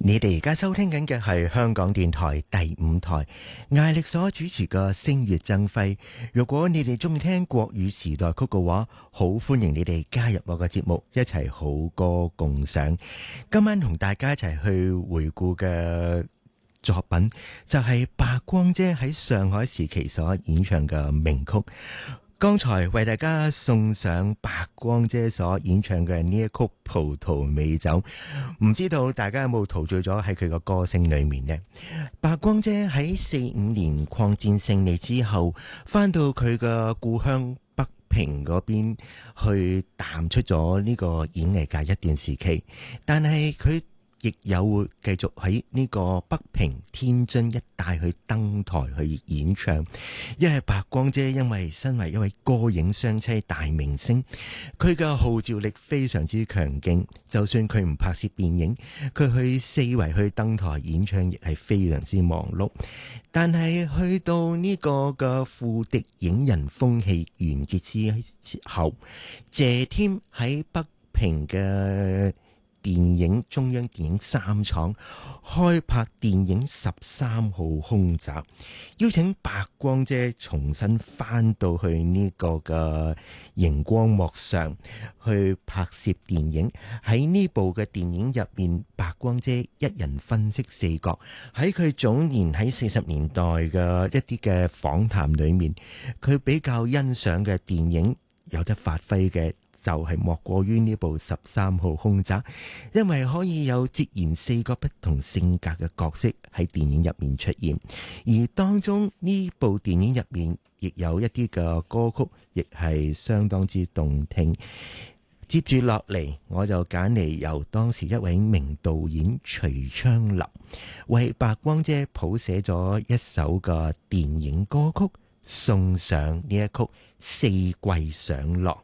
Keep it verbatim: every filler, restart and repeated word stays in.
你哋而家收聽緊嘅係香港電台第五台艾力所主持嘅星月爭輝。如果你哋中意聽國語時代曲嘅話，好歡迎你哋加入我嘅節目，一齊好歌共賞。今晚同大家一齊去回顧嘅作品就係白光姐喺上海時期所演唱嘅名曲。剛才為大家送上白光姐所演唱嘅呢一曲《葡萄美酒》，唔知道大家有冇陶醉咗喺佢個歌聲裏面呢？白光姐喺四五年抗戰勝利之後，翻到佢嘅故鄉北平嗰邊去淡出咗呢個演藝界一段時期，但係佢亦有會繼續喺呢個北平、天津一帶去登台去演唱。因為白光姐因為身為一位歌影雙棲大明星，佢嘅號召力非常之強勁，就算佢唔拍攝電影，佢去四圍去登台演唱亦係非常之忙碌。但係去到呢個嘅副敵影人風氣完結之後，謝添喺北平嘅電影中央電影三廠開拍電影《十三號空襲》，邀請白光姐重新翻到去呢個嘅熒光幕上去拍攝電影。喺呢部嘅電影入面，白光姐一人分飾四角。喺佢早年喺四十年代嘅一啲嘅訪談裏面，佢比較欣賞嘅電影有得發揮嘅就係莫過於呢部《十三號空襲》，因為可以有截然四個不同性格嘅角色喺電影入面出現，而當中呢部電影入面亦有一啲嘅歌曲，亦係相當之動聽。接住落嚟，我就揀嚟由當時一位名導演徐昌林為白光姐譜寫咗一首嘅電影歌曲，送上呢一曲《四季上落》。